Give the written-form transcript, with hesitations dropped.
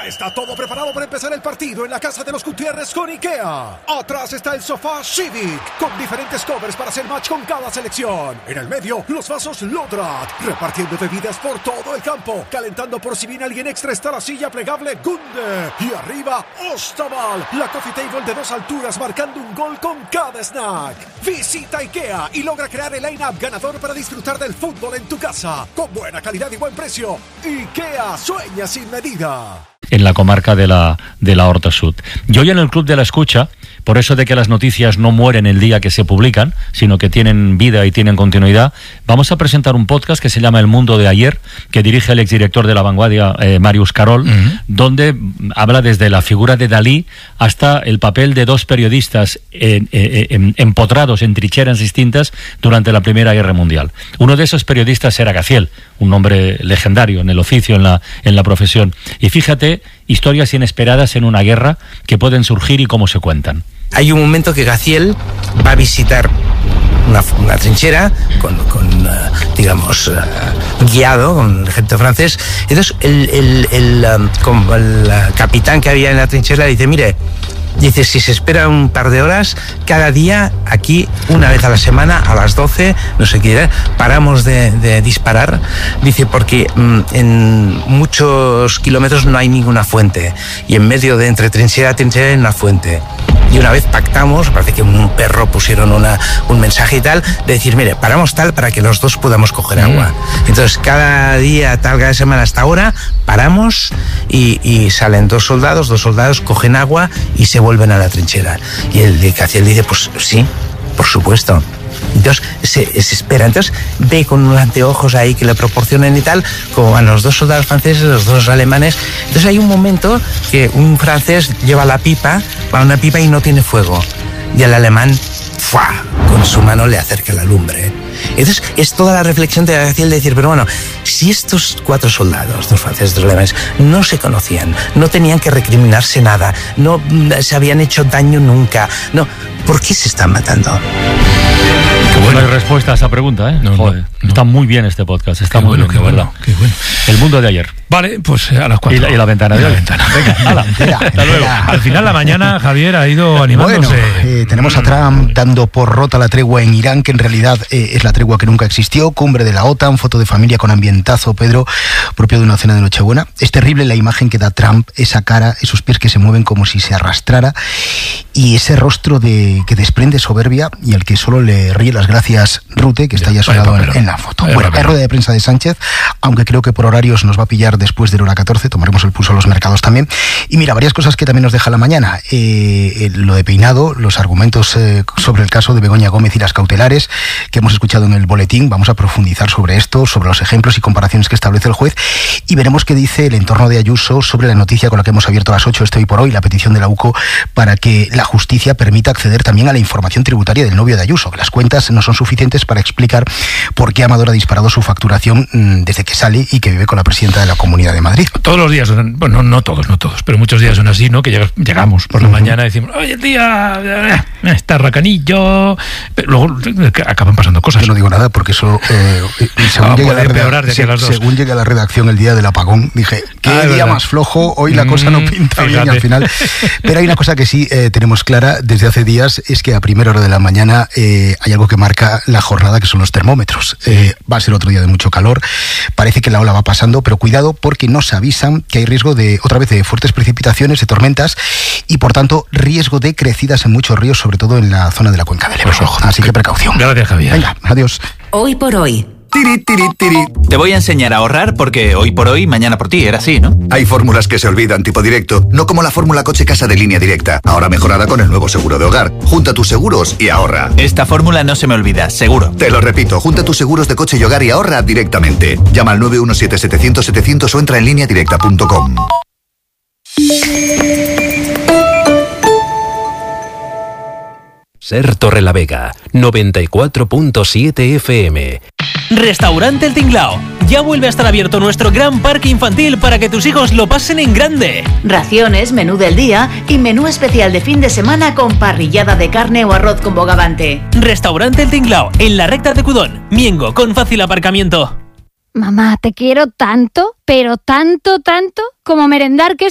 Ya está todo preparado para empezar el partido en la casa de los Gutiérrez con IKEA. Atrás está el sofá Civic, con diferentes covers para hacer match con cada selección. En el medio, los vasos Lodrat, repartiendo bebidas por todo el campo. Calentando por si viene alguien extra está la silla plegable Gunde. Y arriba, Ostaval, la coffee table de 2 alturas marcando un gol con cada snack. Visita IKEA y logra crear el line-up ganador para disfrutar del fútbol en tu casa. Con buena calidad y buen precio. IKEA, sueña sin medida. En la comarca de la Horta Sud. Y hoy en el Club de la Escucha, por eso de que las noticias no mueren el día que se publican, sino que tienen vida y tienen continuidad, vamos a presentar un podcast que se llama El Mundo de Ayer, que dirige el exdirector de La Vanguardia, Màrius Carol, donde habla desde la figura de Dalí hasta el papel de 2 periodistas empotrados en trincheras distintas durante la Primera Guerra Mundial. Uno de esos periodistas era Gaziel, un hombre legendario en el oficio, en la profesión. Y fíjate, historias inesperadas en una guerra que pueden surgir y cómo se cuentan. Hay un momento que Gaziel va a visitar una trinchera guiado con el ejército francés. Entonces el capitán que había en la trinchera dice, mire, dice, si se espera un par de horas, cada día aquí, una vez a la semana, a las 12, no sé qué, paramos de disparar. Dice, porque en muchos kilómetros no hay ninguna fuente. Y en medio de entre trinchera a trinchera hay una fuente. Y una vez pactamos, parece que un perro pusieron un mensaje y tal, de decir, mire, paramos tal para que los dos podamos coger agua. Entonces, cada día, cada semana hasta ahora, paramos y salen dos soldados cogen agua y se vuelven a la trinchera. Y el de Gaziel dice, pues sí, por supuesto. Entonces se espera, entonces ve con unos anteojos ahí que le proporcionan y tal, como a los 2 soldados franceses, los 2 alemanes. Entonces hay un momento que un francés lleva una pipa y no tiene fuego, y el alemán ¡fua!, con su mano le acerca la lumbre. Entonces es toda la reflexión de Gaziel de decir, pero bueno, si estos 4 soldados, 2 franceses, 2 alemanes, no se conocían, no tenían que recriminarse nada, no se habían hecho daño nunca, no, ¿por qué se están matando? Qué bueno. No hay respuesta a esa pregunta, ¿eh? No. Está muy bien este podcast, está muy bien, qué bueno, ¿verdad? qué bueno. El Mundo de Ayer. Vale, pues a las 4. Y la ventana de hoy. Venga, hala. Hasta luego. Al final la mañana, Javier, ha ido animándose. Bueno, tenemos a Trump dando por rota la tregua en Irán, que en realidad es la tregua que nunca existió. Cumbre de la OTAN, foto de familia con ambientazo, Pedro, propio de una cena de Nochebuena. Es terrible la imagen que da Trump, esa cara, esos pies que se mueven como si se arrastrara, y ese rostro que desprende soberbia y al que solo le ríe las gracias Rute, que está ya sonado en la foto. Bueno, hay rueda de prensa de Sánchez, aunque creo que por horarios nos va a pillar después de la hora 14, tomaremos el pulso a los mercados también. Y mira, varias cosas que también nos deja la mañana. Lo de Peinado, los argumentos sobre el caso de Begoña Gómez y las cautelares que hemos escuchado en el boletín. Vamos a profundizar sobre esto, sobre los ejemplos y comparaciones que establece el juez, y veremos qué dice el entorno de Ayuso sobre la noticia con la que hemos abierto a las 8, Hoy por Hoy, la petición de la UCO para que la justicia permita acceder también a la información tributaria del novio de Ayuso, que las cuentas no son suficientes para explicar por qué Amador ha disparado su facturación desde que sale y que vive con la presidenta de la Comunidad de Madrid. Todos los días, bueno, no todos, pero muchos días son así, ¿no? Que llegamos por la mañana y decimos, oye, el día está racanillo, pero luego acaban pasando cosas. Yo no digo nada porque eso, según llegué a la redacción el día del apagón, dije, qué día más flojo, hoy la cosa no pinta bien al final. Pero hay una cosa que sí tenemos clara desde hace días, es que a primera hora de la mañana hay algo que marca la jornada, que son los termómetros. Va a ser otro día de mucho calor, parece que la ola va pasando, pero cuidado porque nos avisan que hay riesgo de, otra vez, de fuertes precipitaciones, de tormentas y por tanto riesgo de crecidas en muchos ríos, sobre todo en la zona de la cuenca del Ebro. Así que precaución. Gracias, Javier. Venga, adiós. Hoy por Hoy. Te voy a enseñar a ahorrar porque hoy por hoy, mañana por ti, era así, ¿no? Hay fórmulas que se olvidan, tipo directo, no como la fórmula coche-casa de Línea Directa, ahora mejorada con el nuevo seguro de hogar. Junta tus seguros y ahorra. Esta fórmula no se me olvida, seguro. Te lo repito, junta tus seguros de coche y hogar y ahorra directamente. Llama al 917-700-700 o entra en lineadirecta.com. Ser Torrelavega, 94.7 FM. Restaurante El Tinglao. Ya vuelve a estar abierto nuestro gran parque infantil para que tus hijos lo pasen en grande. Raciones, menú del día y menú especial de fin de semana con parrillada de carne o arroz con bogavante. Restaurante El Tinglao, en la recta de Cudón, Miengo, con fácil aparcamiento. Mamá, te quiero tanto, pero tanto, como merendar queso